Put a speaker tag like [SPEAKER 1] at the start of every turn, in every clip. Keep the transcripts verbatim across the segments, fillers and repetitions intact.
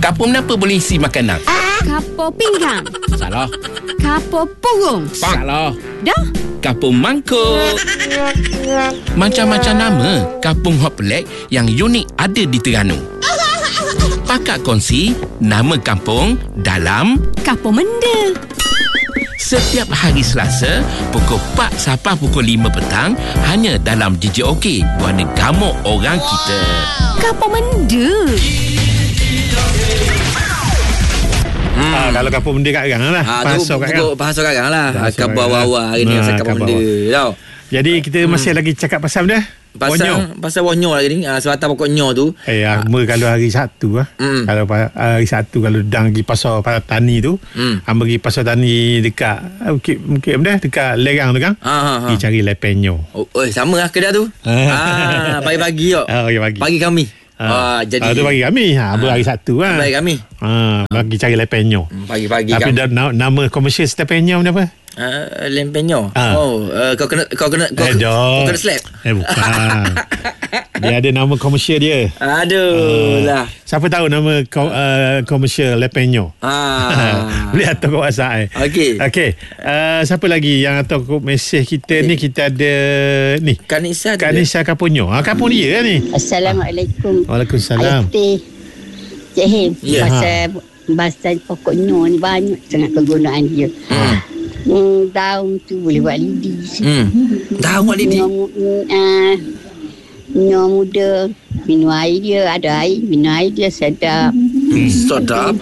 [SPEAKER 1] Kapur menapa boleh isi makanan?
[SPEAKER 2] Kapur pinggang.
[SPEAKER 1] Salah.
[SPEAKER 2] Kapur purung.
[SPEAKER 1] Salah.
[SPEAKER 2] Dah.
[SPEAKER 1] Kampung mangkuk. Macam-macam nama kampung hot pelik yang unik ada di Terengganu. Pakak kongsi nama kampung dalam
[SPEAKER 2] Kapur Menda.
[SPEAKER 1] setiap hari Selasa pukul empat sampai pukul lima petang hanya dalam D J OK Buana Gamuk Orang Kita.
[SPEAKER 2] Kapur Menda.
[SPEAKER 3] Hmm. Ah, kalau kapur benda kat Garang lah.
[SPEAKER 4] Ah,
[SPEAKER 3] Pasal kat Garang.
[SPEAKER 4] Pasal kat Garang lah.
[SPEAKER 3] Pasal
[SPEAKER 4] Kabar
[SPEAKER 3] kat
[SPEAKER 4] awal hari ni
[SPEAKER 3] Garang.
[SPEAKER 4] pasal
[SPEAKER 3] Ah,
[SPEAKER 4] kapur
[SPEAKER 3] kabar
[SPEAKER 4] benda tau.
[SPEAKER 3] Jadi kita hmm. masih lagi cakap pasal benda.
[SPEAKER 4] Pasal
[SPEAKER 3] Wonyo.
[SPEAKER 4] pasal wonyo lagi ni. Ah, sebatang pokok nyo tu.
[SPEAKER 3] Eh, ah. Amba kalau hari Sabtu lah.
[SPEAKER 4] Mm.
[SPEAKER 3] Kalau hari Sabtu kalau dang pergi pasar tani tu,
[SPEAKER 4] Mm.
[SPEAKER 3] amba pergi pasar tani dekat Bukit Bukit benda dekat Lerang tu kan.
[SPEAKER 4] Ha ha.
[SPEAKER 3] Pergi cari lepenyo.
[SPEAKER 4] Oh, oh, sama lah kedai tu. ah, pagi-pagi kok.
[SPEAKER 3] Ah, pagi-pagi.
[SPEAKER 4] Pagi kami.
[SPEAKER 3] Ah,
[SPEAKER 4] Ah, jadi
[SPEAKER 3] ah, tu bagi kami. Ha, aba
[SPEAKER 4] Ah.
[SPEAKER 3] hari Sabtu kan.
[SPEAKER 4] Bagi kami.
[SPEAKER 3] Ha, bagi cari lepenyo.
[SPEAKER 4] Hmm, Pagi-pagi
[SPEAKER 3] Tapi
[SPEAKER 4] kami.
[SPEAKER 3] dah, na- nama komersial lepenyo ni apa?
[SPEAKER 4] Uh, lempenyo.
[SPEAKER 3] Ah.
[SPEAKER 4] Oh, uh, kau kena kau kena kau,
[SPEAKER 3] Eh,
[SPEAKER 4] kau
[SPEAKER 3] dok.
[SPEAKER 4] kena slap.
[SPEAKER 3] Eh, bukan. Dia ada nama komersial dia.
[SPEAKER 4] Aduh lah.
[SPEAKER 3] Siapa tahu nama ko, uh, komersial lepenyo?
[SPEAKER 4] Ah.
[SPEAKER 3] Boleh hantar kat WhatsApp eh.
[SPEAKER 4] Okey.
[SPEAKER 3] Okey. Uh, siapa lagi yang hantar kat mesej kita ni? Kita ada ni.
[SPEAKER 4] Kanisa ada.
[SPEAKER 3] Kanisa Kapunyo. Ha, kapun dia ni.
[SPEAKER 5] Assalamualaikum.
[SPEAKER 3] Waalaikumsalam.
[SPEAKER 5] Ayat Cik Him,
[SPEAKER 4] Ya.
[SPEAKER 5] pasal pasal pokok nyo ni banyak sangat kegunaan dia.
[SPEAKER 4] Hmm.
[SPEAKER 5] Hmm, daun tu boleh buat lidi.
[SPEAKER 4] Hmm. Dah buat lidi.
[SPEAKER 5] Nyo, uh, nyo muda, minum air dia, ada air, minum air dia sedap.
[SPEAKER 4] Hmm. Sedap.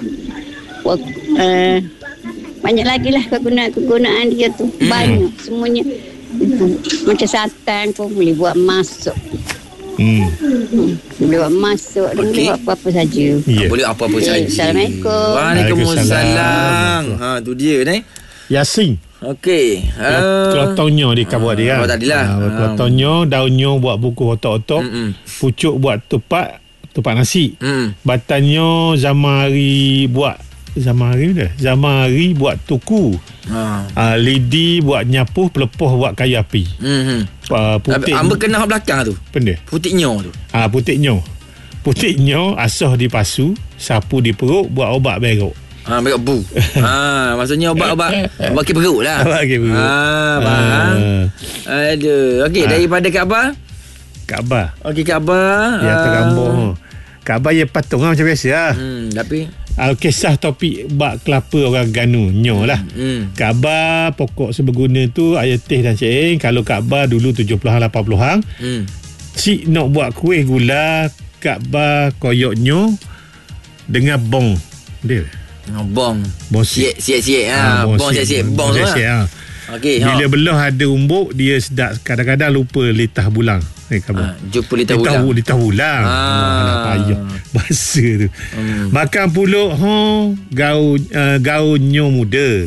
[SPEAKER 5] Uh, banyak lagi lah kegunaan-kegunaan dia tu.
[SPEAKER 4] Hmm.
[SPEAKER 5] Banyak semuanya. Itu, macam santan pun boleh buat masuk.
[SPEAKER 3] Hmm.
[SPEAKER 5] Hmm, boleh buat masuk dan
[SPEAKER 4] Okey.
[SPEAKER 5] boleh buat apa-apa saja.
[SPEAKER 3] Ya.
[SPEAKER 4] Boleh apa-apa
[SPEAKER 5] Okey,
[SPEAKER 4] saja.
[SPEAKER 5] Assalamualaikum.
[SPEAKER 4] Waalaikumsalam. Ha, tu dia ni.
[SPEAKER 3] Yasin.
[SPEAKER 4] Okey. Uh,
[SPEAKER 3] Kelotonyo dia buat dia kan.
[SPEAKER 4] oh, tadilah.
[SPEAKER 3] Ha, kelotonyo, daunnya buat buku otok-otok.
[SPEAKER 4] Mm-mm.
[SPEAKER 3] Pucuk buat tupak, tupak nasi.
[SPEAKER 4] Hmm.
[SPEAKER 3] Batanyo zamari buat zamari dah. Zamari buat tuku.
[SPEAKER 4] Ha.
[SPEAKER 3] Uh, lidi buat nyapuh, pelepuh buat kayu api.
[SPEAKER 4] Hmm.
[SPEAKER 3] Uh, putih.
[SPEAKER 4] Amba kena hak belakang tu.
[SPEAKER 3] Benda.
[SPEAKER 4] Putiknyo tu.
[SPEAKER 3] Ah, putihnya. Putihnya asah di pasu, sapu di perut, buat obat berok.
[SPEAKER 4] Ha, mereka bu. ha, maksudnya ubat-ubat bagi perut lah.
[SPEAKER 3] Bagi perut.
[SPEAKER 4] Ha, faham.
[SPEAKER 3] Ah.
[SPEAKER 4] Aduh. Okey,
[SPEAKER 3] Ah.
[SPEAKER 4] daripada Kaabah.
[SPEAKER 3] Kaabah.
[SPEAKER 4] Okey, Kaabah.
[SPEAKER 3] Ya,
[SPEAKER 4] ah,
[SPEAKER 3] tergambar. Kaabah ya patung lah macam biasa lah.
[SPEAKER 4] Hmm, tapi
[SPEAKER 3] Uh, kisah topik bak kelapa orang Ganu nyo lah.
[SPEAKER 4] hmm.
[SPEAKER 3] Kaabah pokok seberguna tu ayat teh dan cik. Kalau Kaabah dulu tujuh puluhan lapan puluhan,
[SPEAKER 4] Hmm.
[SPEAKER 3] cik nak buat kuih gula Kaabah koyoknyo dengan bong dia.
[SPEAKER 4] Bong.
[SPEAKER 3] Bong
[SPEAKER 4] Siap, siap, siap. Ha,
[SPEAKER 3] Ah,
[SPEAKER 4] bong siap, siap. Bong tu lah.
[SPEAKER 3] siap, ha.
[SPEAKER 4] Okey,
[SPEAKER 3] Bila
[SPEAKER 4] ha.
[SPEAKER 3] belah ada umbuk, dia sedap. Kadang-kadang lupa litah bulang. Eh,
[SPEAKER 4] Ha,
[SPEAKER 3] Kaabah.
[SPEAKER 4] jumpa litah
[SPEAKER 3] Litah
[SPEAKER 4] bulang.
[SPEAKER 3] bu- Litah bulang.
[SPEAKER 4] Ah.
[SPEAKER 3] Anak payah. Bahasa tu.
[SPEAKER 4] Hmm.
[SPEAKER 3] Makan puluk ho gaun uh, gaunnya muda.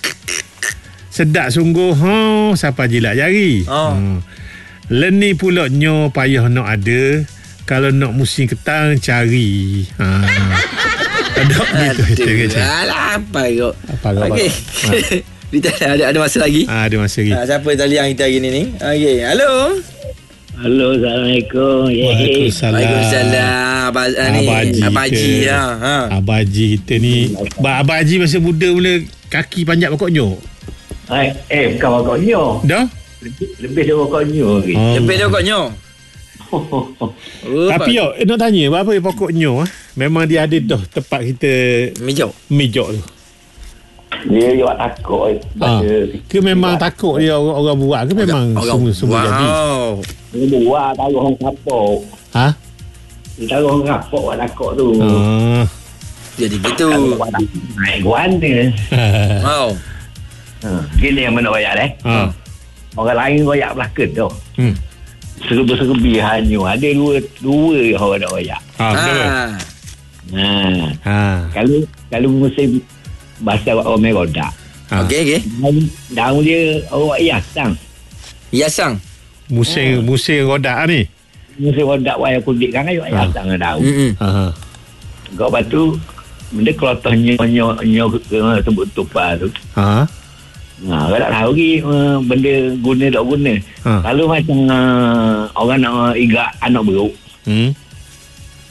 [SPEAKER 3] Sedap sungguh ho siapa jilat jari.
[SPEAKER 4] Oh.
[SPEAKER 3] Hmm. Leni pulak nyo payah nak ada. Kalau nak musim ketang cari. Ha. Ada gitu kita kata.
[SPEAKER 4] Alah, apa kau?
[SPEAKER 3] Apa kau?
[SPEAKER 4] Okey. Kita ada ada masa lagi.
[SPEAKER 3] Ah, ada masa lagi.
[SPEAKER 4] Ha, siapa talian kita hari ni ni? Okey, halo.
[SPEAKER 6] Halo, Assalamualaikum.
[SPEAKER 3] Waalaikumsalam.
[SPEAKER 4] Waalaikumsalam. Abang ah, ni,
[SPEAKER 3] Abang Haji
[SPEAKER 4] Abang Haji
[SPEAKER 3] ke?
[SPEAKER 4] ha. ha.
[SPEAKER 3] Abang Haji kita ni. Ba- Abang Haji masa muda mula kaki panjat pokoknya.
[SPEAKER 6] Eh, eh bukan pokoknya.
[SPEAKER 3] Dah?
[SPEAKER 6] Lebih, lebih dari pokoknya lagi.
[SPEAKER 3] Oh.
[SPEAKER 4] Lebih dia koknya. Oh,
[SPEAKER 3] Tapi yo, eh, nak tanya apa pokoknya ah? Memang dia ada dah tempat kita
[SPEAKER 4] Mijau.
[SPEAKER 3] mijok tu.
[SPEAKER 6] Dia buat takut.
[SPEAKER 3] Ha. Ke memang takut dia orang, orang buat ke memang semua semua jadi.
[SPEAKER 4] Wow.
[SPEAKER 6] Dia buat taruh orang kapok.
[SPEAKER 3] Ha?
[SPEAKER 6] Dia taruh orang kapok buat takut tu.
[SPEAKER 3] Ah.
[SPEAKER 4] Jadi gitu.
[SPEAKER 6] Kalau buat takut, naik guan dia.
[SPEAKER 4] Wow.
[SPEAKER 6] Ha. Gini yang mana royak eh.
[SPEAKER 3] Ha.
[SPEAKER 6] Orang lain royak belakang tu.
[SPEAKER 3] Hmm.
[SPEAKER 6] Serba-serbi hanya. Ada dua dua orang nak royak.
[SPEAKER 3] Ha, betul.
[SPEAKER 4] Ha.
[SPEAKER 6] Ha.
[SPEAKER 3] Ha.
[SPEAKER 6] Kalau kalau musim bahasa orang merodak.
[SPEAKER 3] Ha.
[SPEAKER 4] Okey, okey.
[SPEAKER 6] Daun, daun dia orang hiasang.
[SPEAKER 4] Yasang.
[SPEAKER 3] Musim musim rodak ni.
[SPEAKER 6] Musim rodak wayang kulit kan ayo hiasang ha. Daun.
[SPEAKER 4] Hmm.
[SPEAKER 3] Ha.
[SPEAKER 6] Kau lepas tu benda kelotah nyo-nyo nyo sebut tupa tu.
[SPEAKER 3] Ha.
[SPEAKER 6] Ha, kau tak tahu lagi uh, benda guna tak guna.
[SPEAKER 3] Ha.
[SPEAKER 6] Kalau macam uh, orang nak uh, igak anak beruk.
[SPEAKER 3] Hmm.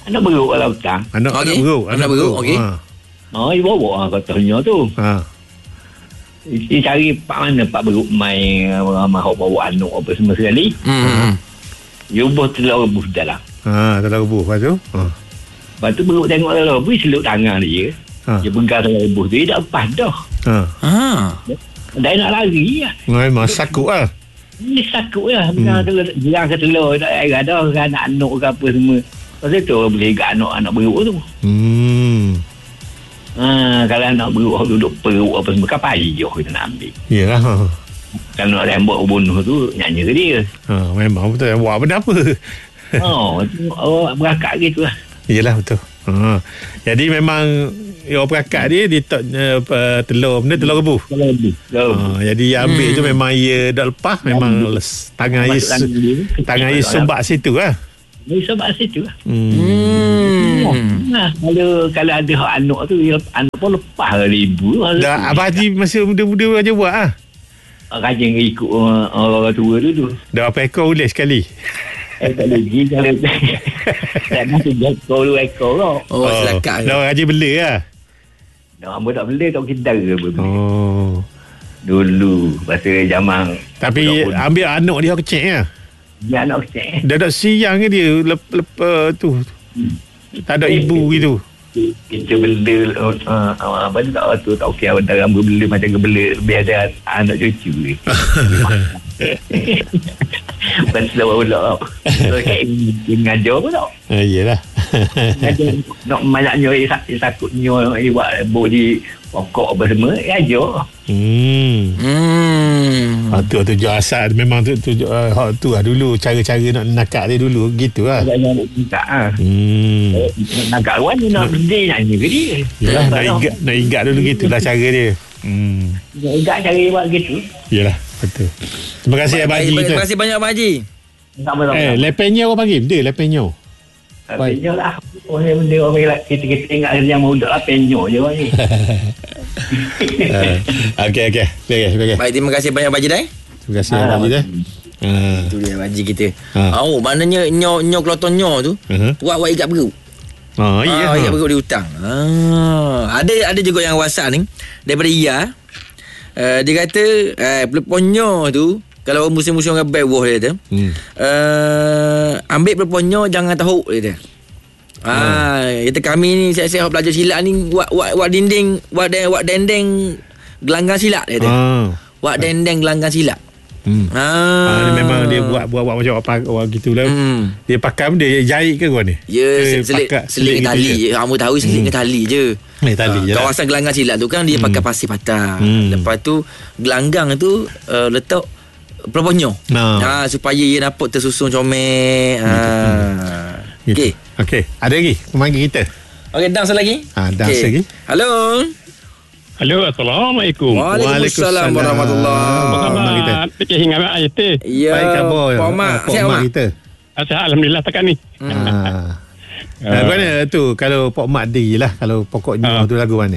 [SPEAKER 6] Anak beruk kalau hutang.
[SPEAKER 3] Anak
[SPEAKER 4] Okey.
[SPEAKER 3] anak beruk.
[SPEAKER 4] Anak beruk, okey.
[SPEAKER 3] Ha.
[SPEAKER 6] Oh, dia bawa katanya tu.
[SPEAKER 3] Ha.
[SPEAKER 6] Dia cari pak mana pak beruk main ramai hok bawa anak apa semua sekali.
[SPEAKER 4] Hmm.
[SPEAKER 6] Dia ubah telur rebus dalam.
[SPEAKER 3] Ha, tak tahu lepas tu. Ha.
[SPEAKER 6] Lepas tu beruk tengok telur rebus seluk tangan dia.
[SPEAKER 3] Ha.
[SPEAKER 6] Dia bengkar telur rebus tu, dia dah lepas dah.
[SPEAKER 3] Ha.
[SPEAKER 4] Ha.
[SPEAKER 6] Dah nak lari lah.
[SPEAKER 3] Memang sakut lah.
[SPEAKER 6] Dia sakut lah. Bengkar telur, girang ke telur. Tak ada dah anak-anak ke apa semua. Pasal tu boleh ikat anak-anak beruk tu.
[SPEAKER 3] Hmm.
[SPEAKER 6] Ha, kalau anak beruk duduk peruk apa semua, kan payah kita nak ambil.
[SPEAKER 3] Yelah. Ha.
[SPEAKER 6] Kalau nak rembak bunuh tu, nyanyi ke dia.
[SPEAKER 3] Ha, memang betul. Buat benda apa?
[SPEAKER 6] Oh, oh berakak gitu lah.
[SPEAKER 3] Yelah betul. Ha. Jadi memang orang perakat dia dia tak uh, telur benda telur rebus.
[SPEAKER 6] Kalau lebih.
[SPEAKER 3] Ha, jadi yang ambil hmm. tu memang ia dah lepas memang les, tangan ia tangan ia sumbak situ lah.
[SPEAKER 6] Dia sebab situ lah.
[SPEAKER 3] Hmm.
[SPEAKER 6] Oh, nah, kalau kalau ada hak anak tu, anak pun lepas ribu.
[SPEAKER 3] Dah Abah Haji masa muda-muda aja buat ah.
[SPEAKER 6] Rajin ikut uh, orang tua tu tu.
[SPEAKER 3] Dah berapa ekor boleh sekali?
[SPEAKER 6] Eh, tak lagi kalau tak nak tiga ekor dua ekor lah.
[SPEAKER 4] Oh, selakat.
[SPEAKER 3] Dah rajin bela lah.
[SPEAKER 6] Dah ambil tak boleh, tak kita ke apa.
[SPEAKER 3] Oh.
[SPEAKER 6] Dulu masa zaman.
[SPEAKER 3] Tapi ambil anak dia kecil lah.
[SPEAKER 6] Dia anak kecil.
[SPEAKER 3] Dah tak siang ke dia lep, lep, uh, tu. Hmm. Tak ada ibu gitu.
[SPEAKER 6] Kita bela uh, uh, apa tu tak tu tak okey awak dalam bela macam ke bela lebih ada anak cucu ni. Bukan selalu pula. Dia ngajar pun tak.
[SPEAKER 3] Uh, yelah.
[SPEAKER 6] Ngajar nak banyaknya dia takutnya dia buat bodi pokok apa semua dia ajar.
[SPEAKER 3] Hmm.
[SPEAKER 4] Hmm.
[SPEAKER 3] Ha, tu tu jual asal memang tu tu uh, tu lah dulu cara-cara nak nakak dia dulu gitulah.
[SPEAKER 6] Jangan nak minta ah.
[SPEAKER 3] Hmm.
[SPEAKER 6] Nak kat luar ni nak berdiri nyanyi ke dia.
[SPEAKER 3] Yalah nak ingat nak ingat dulu gitulah cara dia. Hmm.
[SPEAKER 6] Nak ingat cara dia buat gitu.
[SPEAKER 3] Yalah betul. Terima kasih Abang Haji.
[SPEAKER 4] Terima kasih banyak Abang Haji.
[SPEAKER 6] Sama-sama.
[SPEAKER 3] Eh lepenyo orang panggil dia lepenyo.
[SPEAKER 6] Penyo lah. Oh ni benda orang panggil kita kita ingat yang muda lah penyo je orang ni.
[SPEAKER 3] uh, okey okey. Okey okey.
[SPEAKER 4] Baik, terima kasih banyak Abang Haji dah.
[SPEAKER 3] Terima kasih Abang Haji dah. Uh.
[SPEAKER 4] Itu dia Abang Haji kita.
[SPEAKER 3] Ha.
[SPEAKER 4] Oh, maknanya nyo nyo keloton nyo tu.
[SPEAKER 3] Uh-huh.
[SPEAKER 4] Wak-wak ikat perut.
[SPEAKER 3] Oh iya.
[SPEAKER 4] Ah, ikat perut di hutang. Ah, ada ada juga yang WhatsApp ni daripada Ia. Uh, dia kata eh peleponyo tu kalau musim-musim dengan bewah dia kata. Hmm. Uh, ambil peleponyo jangan tahu dia kata. Ah, hmm. Kita kami ni saya-saya belajar silat ni wak wak wak dinding wak de, wak dendeng gelanggang silat dia kata. Ah. Wak dendeng gelanggang silat.
[SPEAKER 3] Hmm.
[SPEAKER 4] Ah.
[SPEAKER 3] ah dia memang dia buat buat buat macam apa orang gitulah. Hmm. Dia pakam dia jahit ke kau ni?
[SPEAKER 4] Ya, selit selit tali. Kamu tahu selit dengan tali je.
[SPEAKER 3] Eh, tali je.
[SPEAKER 4] Kawasan gelanggang silat tu kan dia hmm. pakai pasir patah. Hmm. Lepas tu gelanggang tu uh, letak peleponyo. Nah. Ha, supaya ia dapat tersusun comel. Ha.
[SPEAKER 3] Gitu. Okey. Okey. Ada lagi pemanggil kita.
[SPEAKER 4] Okey, dance lagi.
[SPEAKER 3] Ha, dance okay. lagi.
[SPEAKER 4] Halo.
[SPEAKER 7] Halo, Assalamualaikum.
[SPEAKER 4] Waalaikumsalam warahmatullahi
[SPEAKER 7] wabarakatuh. Fikir hingga ayat tu.
[SPEAKER 4] Ya.
[SPEAKER 3] Baik khabar.
[SPEAKER 4] Pak Mak, sihat Mak
[SPEAKER 3] kita.
[SPEAKER 7] Alhamdulillah takat ni.
[SPEAKER 3] Hmm. Ha. Uh, mana tu kalau Pak Mak diri lah kalau pokoknya uh. tu lagu mana?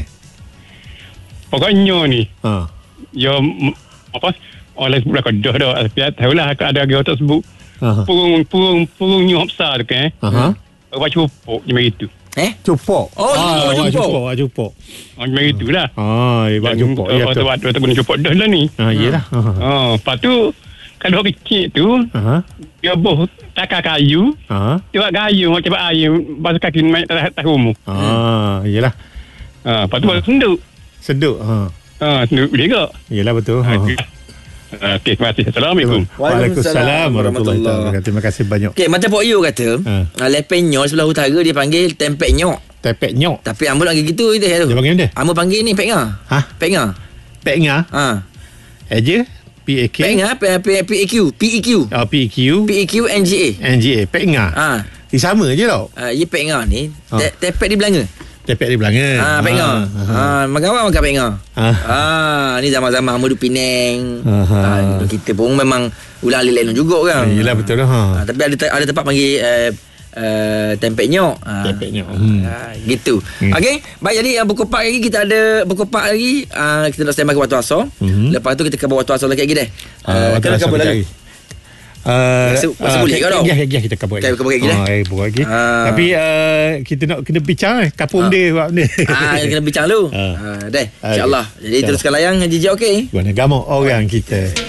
[SPEAKER 7] Pokoknya ni. Ha. Yo apa? Oleh sebelah kodoh dah. Tapi tahulah ada lagi orang sebut. Uh-huh. Purung purung purung nyuh besar tu kan. Ha. Uh-huh. Apa cupok macam itu.
[SPEAKER 4] Eh?
[SPEAKER 3] Cupok.
[SPEAKER 4] Oh,
[SPEAKER 3] ah,
[SPEAKER 4] cupok.
[SPEAKER 3] Cupok, ah, cupok.
[SPEAKER 7] Oh, macam itulah.
[SPEAKER 3] Ah, ibak cupok.
[SPEAKER 7] Ya, tu. Waktu tu guna cupok dah lah ni.
[SPEAKER 3] Ah, iyalah.
[SPEAKER 7] Oh, lepas tu, kalau kecil tu, uh-huh. dia boh takar kayu, uh-huh. dia buat kayu, macam air, basuh kaki naik atas rumah.
[SPEAKER 3] Ah, iyalah.
[SPEAKER 7] Ah, lepas tu buat senduk.
[SPEAKER 3] Senduk, ha.
[SPEAKER 7] Ah, senduk boleh ke?
[SPEAKER 3] Iyalah, betul.
[SPEAKER 7] Ah, okay. Okey, terima kasih. Assalamualaikum.
[SPEAKER 3] Waalaikumsalam warahmatullahi wabarakatuh. Terima kasih banyak.
[SPEAKER 4] Okey, macam Pok Yu kata, ha. lepenyo sebelah utara dia panggil tempek nyok.
[SPEAKER 3] Tempek nyok.
[SPEAKER 4] Tapi Ambo lagi gitu kita tu.
[SPEAKER 3] Dia panggil dia?
[SPEAKER 4] Ambo panggil ni pek nga.
[SPEAKER 3] Ha?
[SPEAKER 4] Pek nga.
[SPEAKER 3] Pek nga?
[SPEAKER 4] Ha.
[SPEAKER 3] Aja P A K.
[SPEAKER 4] Pek nga P E Q. P E Q.
[SPEAKER 3] Oh, P E Q.
[SPEAKER 4] P E Q N G A.
[SPEAKER 3] N G A. Pek nga.
[SPEAKER 4] Ha.
[SPEAKER 3] Dia sama je tau.
[SPEAKER 4] Ah, uh, ye pek nga ni, tepek di belanga.
[SPEAKER 3] Tepek di belanga.
[SPEAKER 4] Ah, pek nga. Ah, makan apa makan pek nga.
[SPEAKER 3] Ah,
[SPEAKER 4] ah ni zaman-zaman Ambo duduk Penang. Ah, kita pun memang ulang alik-alik juga kan.
[SPEAKER 3] Yalah betul dah. Ha.
[SPEAKER 4] Ah, tapi ada ada tempat panggil uh, uh, tempek nyok. Ah,
[SPEAKER 3] tempek nyok. Hmm.
[SPEAKER 4] Ah, gitu. Hmm. Okey, baik jadi uh, buku pak lagi kita ada buku pak lagi. Uh, kita nak standby ke waktu asar. Hmm. Lepas tu kita ke waktu asar lagi lagi deh.
[SPEAKER 3] Uh, uh, kita nak lagi. Uh,
[SPEAKER 4] Rasa- rasa boleh ke tau?
[SPEAKER 3] Ya, ya, kita kabur lagi.
[SPEAKER 4] Kita kabur lagi, eh?
[SPEAKER 3] Oh, eh, kabur lagi.
[SPEAKER 4] Ah.
[SPEAKER 3] Tapi uh, kita nak kena bincang eh. Kapung
[SPEAKER 4] Ah.
[SPEAKER 3] dia buat benda.
[SPEAKER 4] Ah, kena bincang dulu.
[SPEAKER 3] Ah.
[SPEAKER 4] Ah, dah.
[SPEAKER 3] Ah,
[SPEAKER 4] InsyaAllah. Jadi
[SPEAKER 3] InsyaAllah.
[SPEAKER 4] teruskan layan Jijik okey.
[SPEAKER 3] Guna gamuk orang kita.